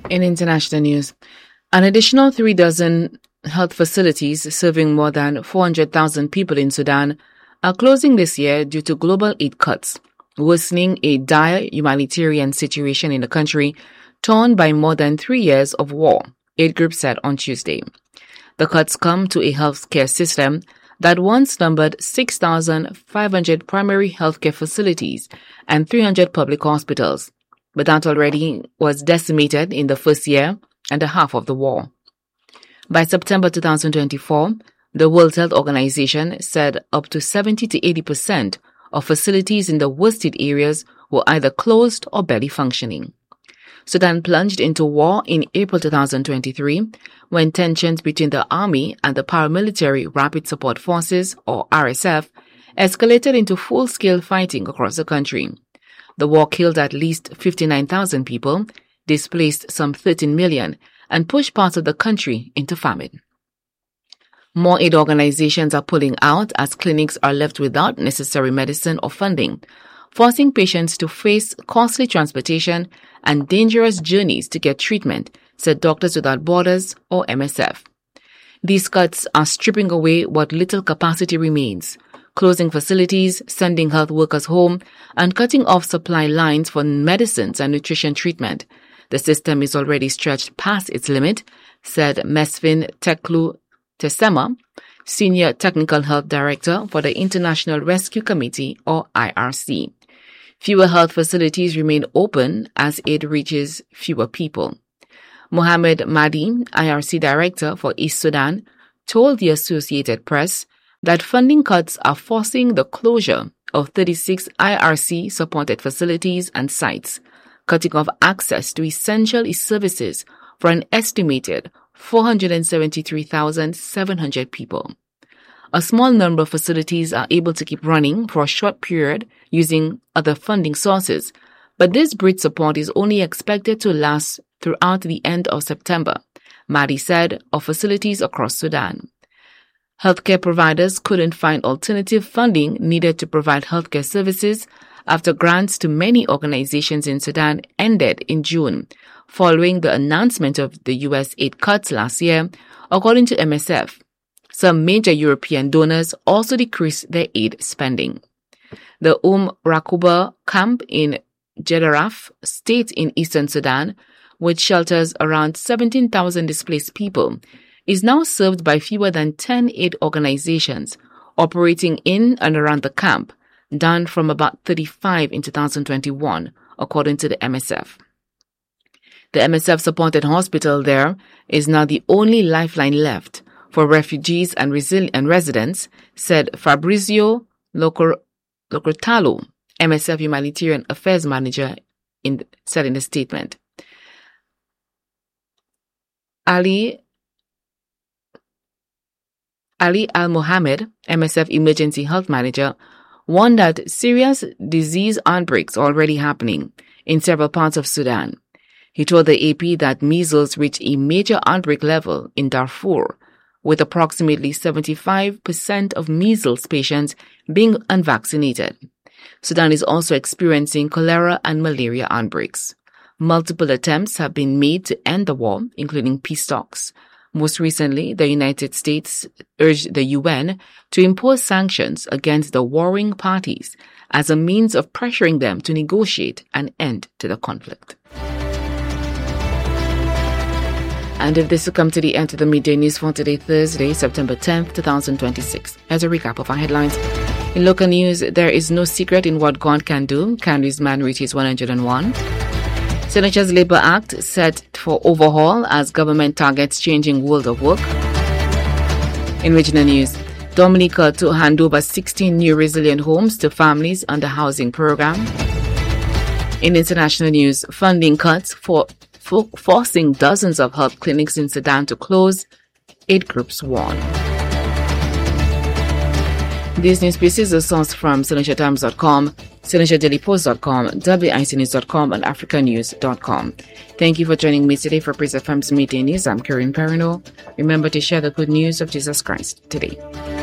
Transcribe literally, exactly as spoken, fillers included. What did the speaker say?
In international news, an additional three dozen health facilities serving more than four hundred thousand people in Sudan are closing this year due to global aid cuts, worsening a dire humanitarian situation in the country torn by more than three years of war, aid groups said on Tuesday. The cuts come to a healthcare system that once numbered six thousand five hundred primary healthcare facilities and three hundred public hospitals, but that already was decimated in the first year and a half of the war. By September two thousand twenty-four, the World Health Organization said up to seventy to eighty percent of facilities in the worst-hit areas were either closed or barely functioning. Sudan plunged into war in April two thousand twenty-three when tensions between the army and the paramilitary Rapid Support Forces, or R S F, escalated into full-scale fighting across the country. The war killed at least fifty-nine thousand people, displaced some thirteen million, and pushed parts of the country into famine. More aid organizations are pulling out as clinics are left without necessary medicine or funding, forcing patients to face costly transportation and dangerous journeys to get treatment, said Doctors Without Borders, or M S F. These cuts are stripping away what little capacity remains, closing facilities, sending health workers home, and cutting off supply lines for medicines and nutrition treatment. The system is already stretched past its limit, said Mesfin Teklu Tesema, Senior Technical Health Director for the International Rescue Committee, or I R C. Fewer health facilities remain open as aid reaches fewer people. Mohamed Mahdi, I R C Director for East Sudan, told the Associated Press that funding cuts are forcing the closure of thirty-six I R C-supported facilities and sites, cutting off access to essential services for an estimated four hundred seventy-three thousand seven hundred people. A small number of facilities are able to keep running for a short period using other funding sources, but this bridge support is only expected to last throughout the end of September, Mahdi said, of facilities across Sudan. Healthcare providers couldn't find alternative funding needed to provide healthcare services after grants to many organizations in Sudan ended in June, following the announcement of the U S aid cuts last year, according to M S F. Some major European donors also decreased their aid spending. The Umm Rakuba camp in Jedaraf state in eastern Sudan, which shelters around seventeen thousand displaced people, is now served by fewer than ten aid organizations operating in and around the camp, down from about thirty-five in two thousand twenty-one, according to the M S F. The M S F-supported hospital there is now the only lifeline left for refugees and, resil- and residents, said Fabrizio Locurtalo, M S F Humanitarian Affairs Manager, in, said in a statement. Ali Ali Al-Mohammed, M S F Emergency Health Manager, warned that serious disease outbreaks are already happening in several parts of Sudan. He told the A P that measles reached a major outbreak level in Darfur, with approximately seventy-five percent of measles patients being unvaccinated. Sudan is also experiencing cholera and malaria outbreaks. Multiple attempts have been made to end the war, including peace talks. Most recently, the United States urged the U N to impose sanctions against the warring parties as a means of pressuring them to negotiate an end to the conflict. And if this will come to the end of the midday news for today, Thursday, September tenth, twenty twenty-six. As a recap of our headlines. In local news, there is no secret in what God can do. Candy's man reaches one hundred and one. Senature's Labour Act set for overhaul as government targets changing world of work. In regional news, Dominica to hand over sixteen new resilient homes to families under housing program. In international news, funding cuts for, for forcing dozens of health clinics in Sudan to close, aid groups warn. These news pieces are sourced from Seneca Times dot com, Seneca Daily Post dot com, W I C News dot com, and Africa News dot com. Thank you for joining me today for Praise F M's Midday News. I'm Karen Perino. Remember to share the good news of Jesus Christ today.